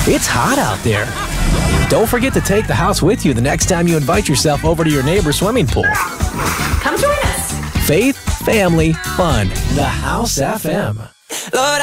It's hot out there. Don't forget to take the house with you the next time you invite yourself over to your neighbor's swimming pool. Come join us. Faith, family, fun. The House FM. Lord,